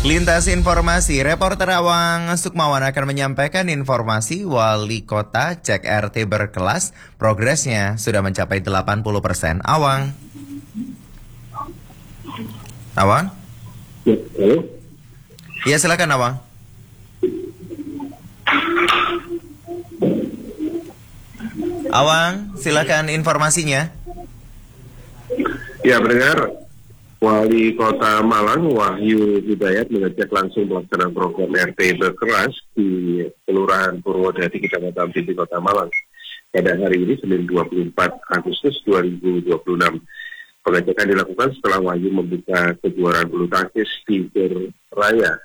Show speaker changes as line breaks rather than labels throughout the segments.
Lintas informasi, reporter Awang Sukmawan akan menyampaikan informasi Wali Kota cek RT berkelas, progresnya sudah mencapai 80%. Awang. Awang?
Halo?
Ya, silakan Awang. Awang, silakan informasinya.
Ya, benar. Wali Kota Malang, Wahyu Hidayat, mengecek langsung pelaksanaan program RT berkelas di Kelurahan Purwodadi, Kecamatan Pinti, Kota Malang. Pada hari ini, Senin 24 Agustus 2026. Pengecekan dilakukan setelah Wahyu membuka kejuaraan bulu tangkis di Raya.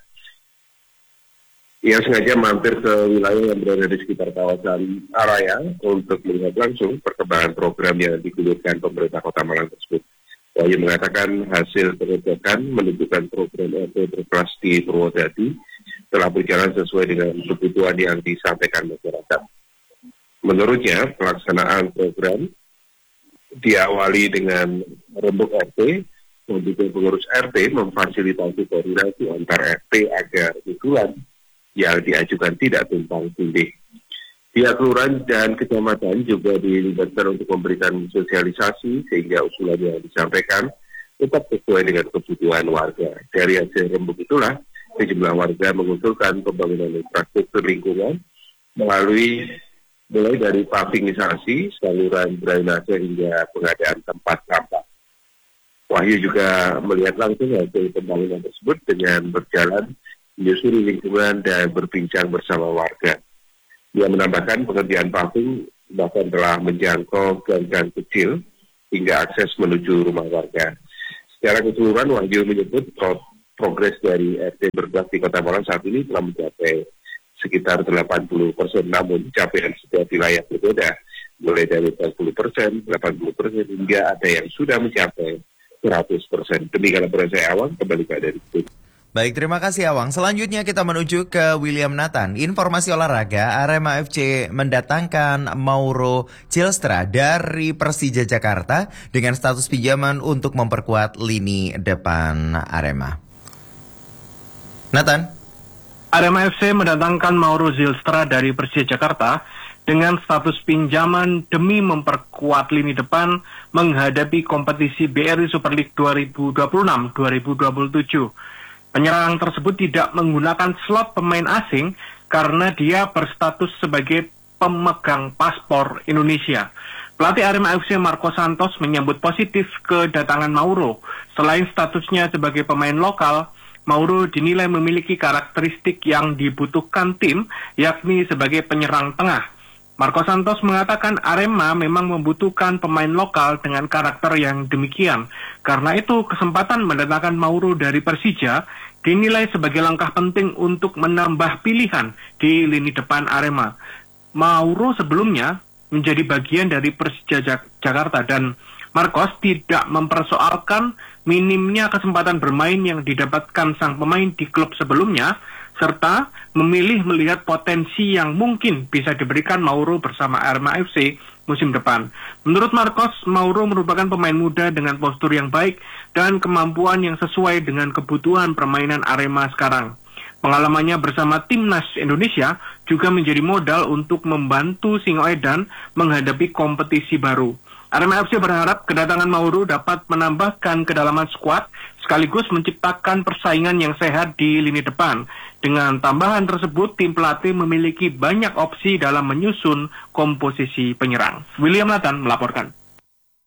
Ia sengaja mampir ke wilayah yang berada di sekitar kawasan Araya untuk melihat langsung perkembangan program yang digulirkan pemerintah Kota Malang tersebut. Wahyu mengatakan hasil pengecekan menunjukkan program RT berkelas di Purwodadi telah berjalan sesuai dengan kebutuhan yang disampaikan masyarakat. Menurutnya, pelaksanaan program diawali dengan rembuk RT, mendukung pengurus RT memfasilitasi koordinasi antar RT agar usulan yang diajukan tidak tumpang tindih. Pihak kelurahan dan kecamatan juga dilibatkan untuk memberikan sosialisasi sehingga usulan yang disampaikan tetap sesuai dengan kebutuhan warga. Dari hasil rembuk itulah, sejumlah warga mengusulkan pembangunan infrastruktur lingkungan mulai dari pavingisasi, saluran drainase hingga pengadaan tempat sampah. Wahyu juga melihat langsung hasil pembangunan tersebut dengan berjalan menyusuri lingkungan dan berbincang bersama warga. Dia menambahkan pengerjaan paving bahkan telah menjangkau gang-gang kecil hingga akses menuju rumah warga. Secara keseluruhan, Wahyu menyebut progres dari RT berkelas di Kota Malang saat ini telah mencapai sekitar 80%, namun capaian setiap wilayah berbeda, mulai dari 40%, 80% hingga ada yang sudah mencapai 100%. Demikian laporan saya, Awang, kembali ke dari itu.
Baik, terima kasih Awang. Selanjutnya kita menuju ke William Nathan. Informasi olahraga, Arema FC mendatangkan Mauro Zylstra dari Persija Jakarta dengan status pinjaman untuk memperkuat lini depan Arema. Nathan?
Arema FC mendatangkan Mauro Zylstra dari Persija Jakarta dengan status pinjaman demi memperkuat lini depan menghadapi kompetisi BRI Super League 2026-2027. Penyerang tersebut tidak menggunakan slot pemain asing karena dia berstatus sebagai pemegang paspor Indonesia. Pelatih Arema FC Marco Santos menyambut positif kedatangan Mauro. Selain statusnya sebagai pemain lokal, Mauro dinilai memiliki karakteristik yang dibutuhkan tim, yakni sebagai penyerang tengah. Marco Santos mengatakan Arema memang membutuhkan pemain lokal dengan karakter yang demikian. Karena itu, kesempatan mendatangkan Mauro dari Persija dinilai sebagai langkah penting untuk menambah pilihan di lini depan Arema. Mauro sebelumnya menjadi bagian dari Persija Jakarta dan Marcos tidak mempersoalkan minimnya kesempatan bermain yang didapatkan sang pemain di klub sebelumnya, serta memilih melihat potensi yang mungkin bisa diberikan Mauro bersama Arema FC musim depan. Menurut Marcos, Mauro merupakan pemain muda dengan postur yang baik dan kemampuan yang sesuai dengan kebutuhan permainan Arema sekarang. Pengalamannya bersama Timnas Indonesia juga menjadi modal untuk membantu Singoedan menghadapi kompetisi baru. Arema FC berharap kedatangan Mauro dapat menambahkan kedalaman skuad sekaligus menciptakan persaingan yang sehat di lini depan. Dengan tambahan tersebut, tim pelatih memiliki banyak opsi dalam menyusun komposisi penyerang. William Nathan melaporkan.